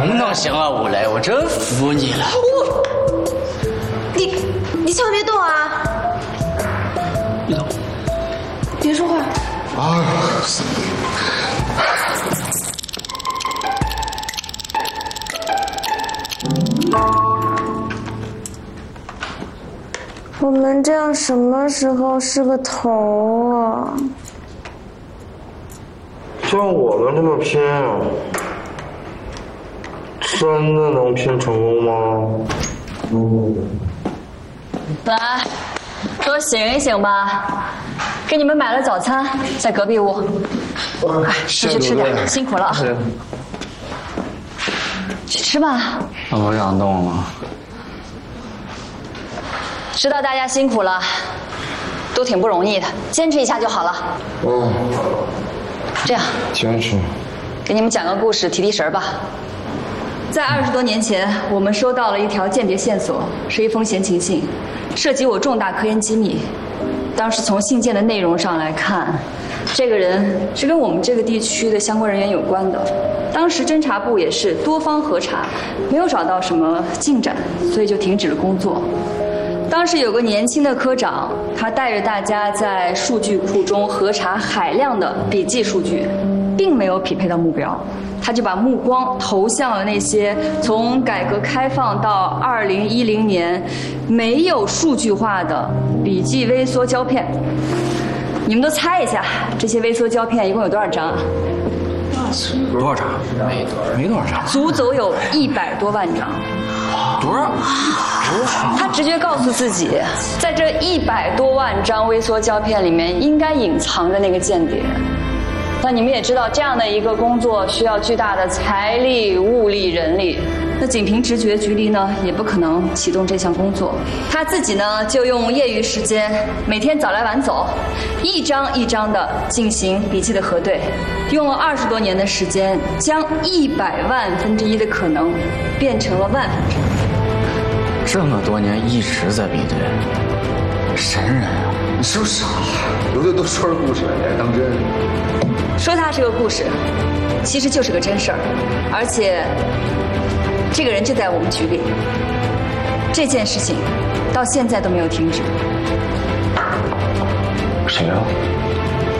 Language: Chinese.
能能行啊，吴磊，我真服你了。 你千万别动啊！ 别动， 别说话。 啊！ 我们这样什么时候是个头啊？ 像我们这么拼啊，真的能拼成功吗？ 来，多醒一醒吧。给你们买了早餐，在隔壁屋。出去吃点，辛苦了。去吃吧。 我不想动了。 知道大家辛苦了，都挺不容易的，坚持一下就好了。这样， 坚持。 给你们讲个故事，提提神吧。在20多年前，我们收到了一条间谍线索，是一封闲情信，涉及我重大科研机密。当时从信件的内容上来看，这个人是跟我们这个地区的相关人员有关的。当时侦察部也是多方核查，没有找到什么进展，所以就停止了工作。当时有个年轻的科长，他带着大家在数据库中核查海量的笔记数据，并没有匹配到目标，他就把目光投向了那些从改革开放到2010年没有数据化的笔记微缩胶片。你们都猜一下，这些微缩胶片一共有多少张啊？ 多少张？没多少张， 足足有100多万张。 多少？ 他直觉告诉自己，在这100多万张微缩胶片里面，应该隐藏着那个间谍。那你们也知道，这样的一个工作需要巨大的财力、物力、人力。那仅凭直觉，局里呢也不可能启动这项工作。他自己呢就用业余时间，每天早来晚走，一张一张的进行笔记的核对，用了20多年的时间，将100万分之一的可能变成了10000分之一。 这么多年一直在比对，神人啊！ 你是不是傻呀？有的都说是故事，你还当真？ 说它是个故事，其实就是个真事儿，而且这个人就在我们局里。这件事情到现在都没有停止。 谁啊？